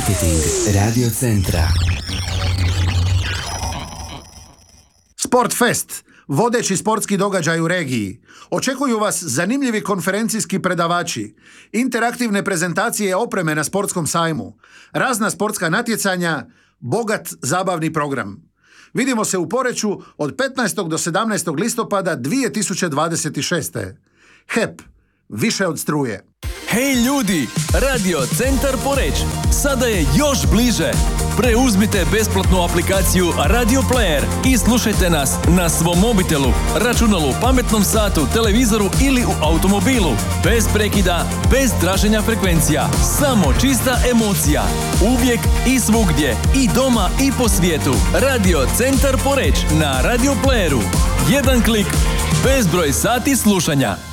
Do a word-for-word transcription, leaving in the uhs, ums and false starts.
Marketing Radio Centra. Sportfest, vodeći sportski događaj u regiji. Očekuju vas zanimljivi konferencijski predavači, interaktivne prezentacije opreme na sportskom sajmu, razna sportska natjecanja, bogat zabavni program. Vidimo se u Poreču od petnaestog do sedamnaestog listopada dvije tisuće dvadeset šeste. H E P, više od struje. Hej ljudi, Radio Centar Poreč sada je još bliže. Preuzmite besplatnu aplikaciju Radio Player i slušajte nas na svom mobitelu, računalu, pametnom satu, televizoru ili u automobilu. Bez prekida, bez traženja frekvencija. Samo čista emocija. Uvijek i svugdje. I doma i po svijetu. Radio Centar Poreč na Radio Playeru. Jedan klik, bezbroj sati slušanja.